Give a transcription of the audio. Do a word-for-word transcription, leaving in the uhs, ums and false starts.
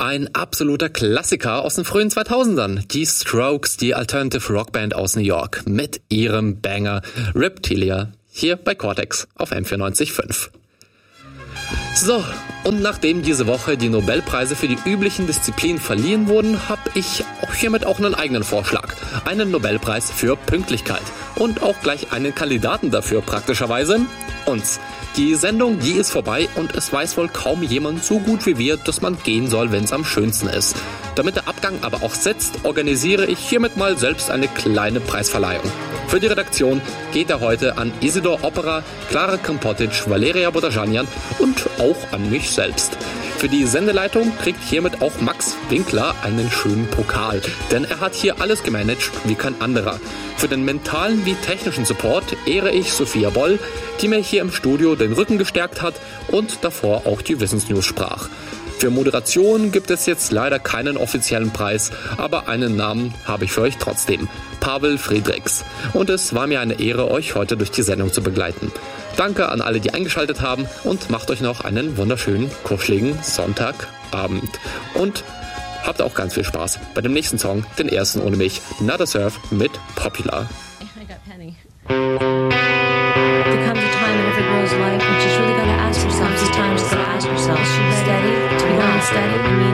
Ein absoluter Klassiker aus den frühen zweitausendern. Die Strokes, die Alternative Rockband aus New York mit ihrem Banger Reptilia hier bei Cortex auf M vierundneunzig Komma fünf. So, und nachdem diese Woche die Nobelpreise für die üblichen Disziplinen verliehen wurden, habe ich auch hiermit auch einen eigenen Vorschlag. Einen Nobelpreis für Pünktlichkeit. Und auch gleich einen Kandidaten dafür praktischerweise. Uns. Die Sendung, die ist vorbei und es weiß wohl kaum jemand so gut wie wir, dass man gehen soll, wenn es am schönsten ist. Damit der Abgang aber auch setzt, organisiere ich hiermit mal selbst eine kleine Preisverleihung. Für die Redaktion geht er heute an Isidor Opera, Clara Krempotic, Valeria Bodajanian und auch an mich selbst. Für die Sendeleitung kriegt hiermit auch Max Winkler einen schönen Pokal, denn er hat hier alles gemanagt wie kein anderer. Für den mentalen wie technischen Support ehre ich Sophia Boll, die mir hier im Studio den Rücken gestärkt hat und davor auch die Wissensnews sprach. Für Moderation gibt es jetzt leider keinen offiziellen Preis, aber einen Namen habe ich für euch trotzdem. Pavel Friedrichs. Und es war mir eine Ehre, euch heute durch die Sendung zu begleiten. Danke an alle, die eingeschaltet haben und macht euch noch einen wunderschönen, kuscheligen Sonntagabend. Und habt auch ganz viel Spaß bei dem nächsten Song, den ersten ohne mich, Not a Surf mit Popular. I got Penny. There comes a time in every girl's life when she's really got to ask herself, this time she's got to ask herself, is she steady? To be going steady?